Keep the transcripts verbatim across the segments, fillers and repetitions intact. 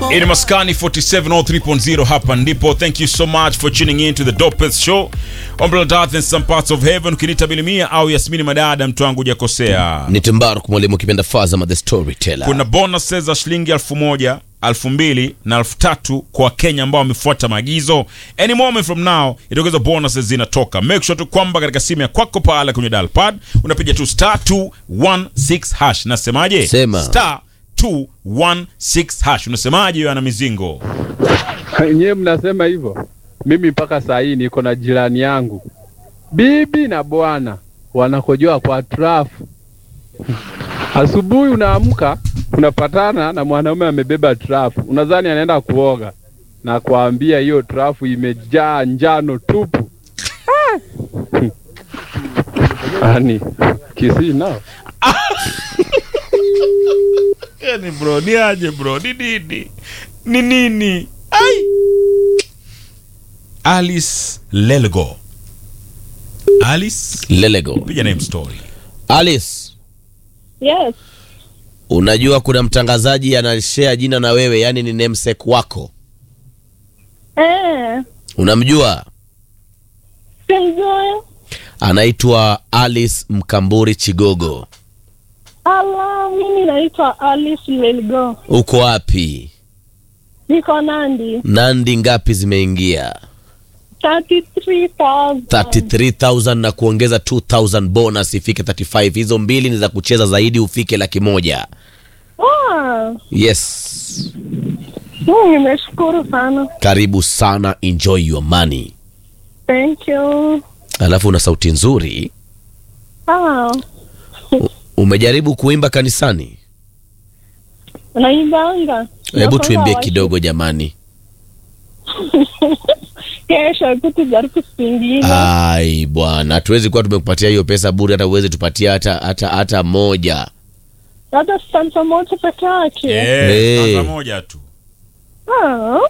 In Maskani forty-seven oh three point oh hapa ndipo. Thank you so much for tuning in to the Dopest Show. On Blood Earth and some parts of heaven. Ukinita Bilimia au Yasmini Madada, mtu wangu hujakosea. Ni Timbaru mwalimu kipenda Fazama the Storyteller. Kuna bonuses za shilingi elfu moja, elfu mbili na elfu tatu kwa Kenya ambao wamefuata maagizo. Any moment from now itaongeza bonuses zinatoka. Make sure tu kwamba katika simu ya kwako pale kwenye dial pad unapiga tu star two one six hash. Nasemaje? Sema. Star two one six hash. Unasemaje wewe ana mizingo? Nyewe mnasema hivyo. Mimi mpaka saa hii niko na jirani yangu, bibi na bwana wanakojoa kwa trafu. Asubuhi unaamka unapatana na mwanaume amebeba trafu, unadhani anaenda kuoga, na kuambia hiyo trafu imejaa njano tupu. Ani kisi nao. Yani bro, ni aje bro, ni nini? Ni nini? Ai! Alice Lelego. Alice Lelego. Piga name story. Alice. Yes. Unajua kuna mtangazaji anashare jina na wewe, yani ni namesake wako. Eh. Unamjua? Simjui. Anaitwa Alice Mkamburi Chigogo. Ala, mimi naitwa Alice Lelgo. Uko wapi? Niko Nandi. Nandi ngapi zimeingia? thirty-three thousand. thirty-three thousand na kuongeza two thousand bonus ifike thirty-five. Hizo mbili ni za kucheza zaidi ufike laki moja. Ah. Yes. Mm, nimeshukuru sana. Karibu sana, enjoy your money. Thank you. Alafu una sauti nzuri. Ah. U- umejaribu kuimba kanisani? Naimbanga. Hebu tuimbie kidogo jamani. Kesho kutujaribu singine. Ai bwana, hatuwezi kuwa tumekupatia hiyo pesa bure, hata uweze tupatia hata hata hata moja. Hata santa moja peke yake. Eh, Hey. kwanza moja tu. Ah.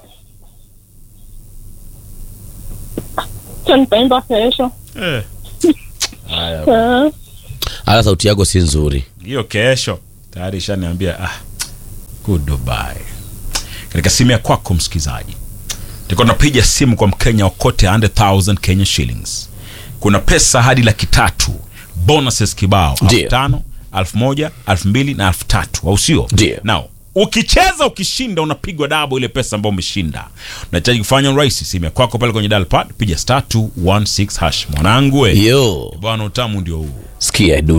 Tunapenda kesho. Eh. Ah. Hata sauti yako si nzuri. Hiyo kesho tayari ishaniambia ah, goodbye. Katika simu ya kwako msikizaji, niko napiga simu kwa Mkenya wakote one hundred thousand Kenya shillings. Kuna pesa hadi laki tatu, bonuses kibao, Ndiyo. elfu tano, elfu moja, elfu mbili na elfu tatu, au sio? Ndiyo. Now, ukicheza ukishinda unapigwa double ile pesa ambayo umeshinda. Unahitaji kufanya rahisi, simu ya kwako pale kwenye dial pad piga star two one six hash. Mwanangu we. Yo, Bwana utamu ndio huu. sikia edu.